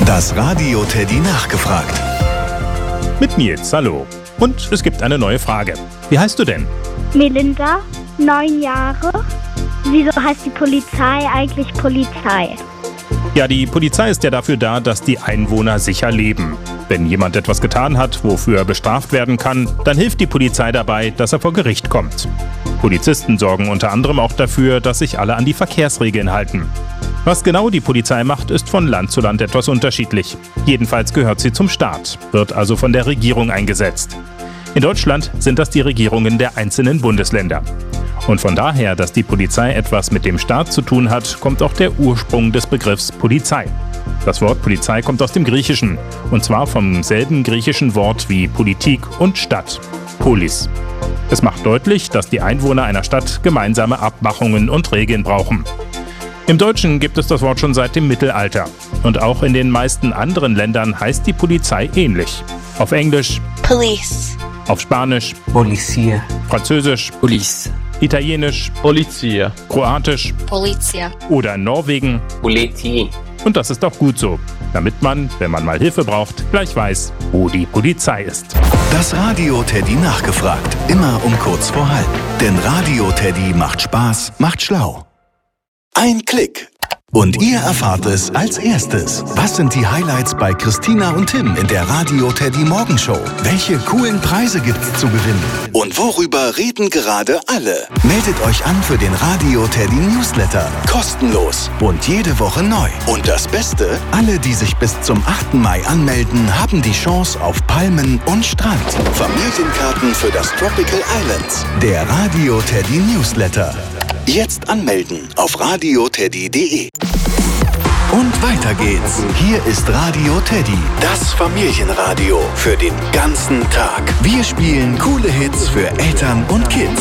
Das Radio Teddy nachgefragt. Mit Nils, hallo. Und es gibt eine neue Frage. Wie heißt du denn? Melinda, 9 Jahre. Wieso heißt die Polizei eigentlich Polizei? Ja, die Polizei ist ja dafür da, dass die Einwohner sicher leben. Wenn jemand etwas getan hat, wofür er bestraft werden kann, dann hilft die Polizei dabei, dass er vor Gericht kommt. Polizisten sorgen unter anderem auch dafür, dass sich alle an die Verkehrsregeln halten. Was genau die Polizei macht, ist von Land zu Land etwas unterschiedlich. Jedenfalls gehört sie zum Staat, wird also von der Regierung eingesetzt. In Deutschland sind das die Regierungen der einzelnen Bundesländer. Und von daher, dass die Polizei etwas mit dem Staat zu tun hat, kommt auch der Ursprung des Begriffs Polizei. Das Wort Polizei kommt aus dem Griechischen, und zwar vom selben griechischen Wort wie Politik und Stadt, Polis. Es macht deutlich, dass die Einwohner einer Stadt gemeinsame Abmachungen und Regeln brauchen. Im Deutschen gibt es das Wort schon seit dem Mittelalter. Und auch in den meisten anderen Ländern heißt die Polizei ähnlich. Auf Englisch Police. Auf Spanisch Policía. Französisch Police. Italienisch Polizia. Kroatisch Polizia. oder in Norwegen. Politi. Und das ist auch gut so, damit man, wenn man mal Hilfe braucht, gleich weiß, wo die Polizei ist. Das Radio Teddy nachgefragt. Immer um kurz vor halb. Denn Radio Teddy macht Spaß, macht schlau. Ein Klick. Und ihr erfahrt es als erstes. Was sind die Highlights bei Christina und Tim in der Radio Teddy Morgenshow? Welche coolen Preise gibt's zu gewinnen? Und worüber reden gerade alle? Meldet euch an für den Radio Teddy Newsletter. Kostenlos und jede Woche neu. Und das Beste? Alle, die sich bis zum 8. Mai anmelden, haben die Chance auf Palmen und Strand. Familienkarten für das Tropical Islands. Der Radio Teddy Newsletter. Jetzt anmelden auf radioteddy.de. Und weiter geht's. Hier ist Radio Teddy, das Familienradio für den ganzen Tag. Wir spielen coole Hits für Eltern und Kids.